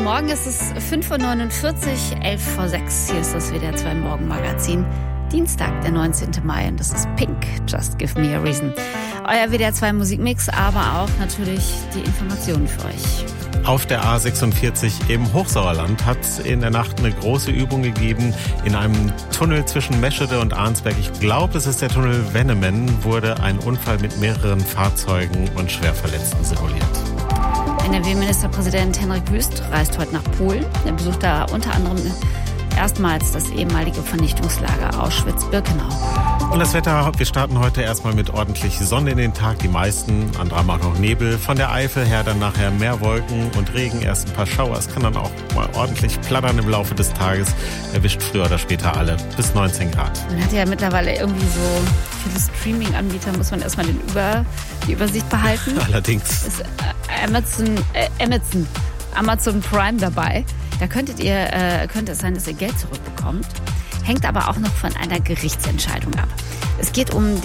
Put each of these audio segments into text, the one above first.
Guten Morgen, es ist 5.49 Uhr, 11 vor 6. Hier ist das WDR 2 Morgenmagazin. Dienstag, der 19. Mai, und das ist Pink, Just Give Me a Reason. Euer WDR 2 Musikmix, aber auch natürlich die Informationen für euch. Auf der A46 im Hochsauerland hat es in der Nacht eine große Übung gegeben. In einem Tunnel zwischen Meschede und Arnsberg, ich glaube, es ist der Tunnel Wennemen, wurde ein Unfall mit mehreren Fahrzeugen und Schwerverletzten simuliert. NRW-Ministerpräsident Hendrik Wüst reist heute nach Polen. Er besucht da unter anderem erstmals das ehemalige Vernichtungslager Auschwitz-Birkenau. Und das Wetter, wir starten heute erstmal mit ordentlich Sonne in den Tag. Die meisten, andere haben auch noch Nebel. Von der Eifel her dann nachher mehr Wolken und Regen, erst ein paar Schauer. Es kann dann auch mal ordentlich plattern im Laufe des Tages. Erwischt früher oder später alle bis 19 Grad. Man hat ja mittlerweile irgendwie so viele Streaming-Anbieter, muss man erstmal die Übersicht behalten. Allerdings. Ist Amazon Prime dabei. Da könnte es sein, dass ihr Geld zurückbekommt. Hängt aber auch noch von einer Gerichtsentscheidung ab. Es geht um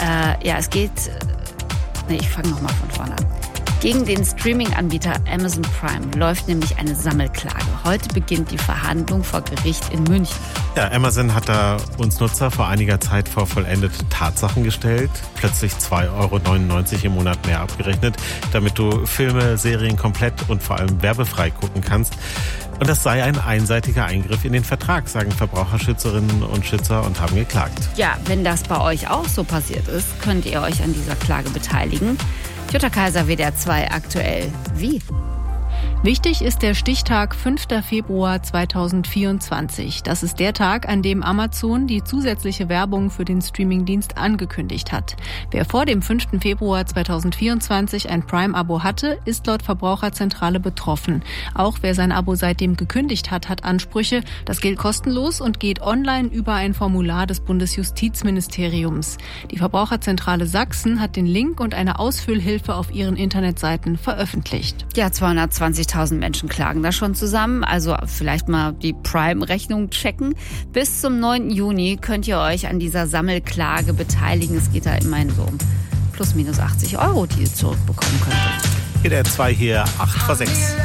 ich fange nochmal von vorne an. Gegen den Streaming-Anbieter Amazon Prime läuft nämlich eine Sammelklage. Heute beginnt die Verhandlung vor Gericht in München. Ja, Amazon hat da uns Nutzer vor einiger Zeit vor vollendete Tatsachen gestellt. Plötzlich 2,99 € im Monat mehr abgerechnet, damit du Filme, Serien komplett und vor allem werbefrei gucken kannst. Und das sei ein einseitiger Eingriff in den Vertrag, sagen Verbraucherschützerinnen und Schützer und haben geklagt. Ja, wenn das bei euch auch so passiert ist, könnt ihr euch an dieser Klage beteiligen. Jutta Kaiser, WDR 2 aktuell. Wie? Wichtig ist der Stichtag 5. Februar 2024. Das ist der Tag, an dem Amazon die zusätzliche Werbung für den Streamingdienst angekündigt hat. Wer vor dem 5. Februar 2024 ein Prime-Abo hatte, ist laut Verbraucherzentrale betroffen. Auch wer sein Abo seitdem gekündigt hat, hat Ansprüche. Das gilt kostenlos und geht online über ein Formular des Bundesjustizministeriums. Die Verbraucherzentrale Sachsen hat den Link und eine Ausfüllhilfe auf ihren Internetseiten veröffentlicht. Ja, 220.000 Menschen klagen da schon zusammen. Also vielleicht mal die Prime-Rechnung checken. Bis zum 9. Juni könnt ihr euch an dieser Sammelklage beteiligen. Es geht da immerhin so um plus minus 80 €, die ihr zurückbekommen könntet. WDR 2 hier, 8 vor 6.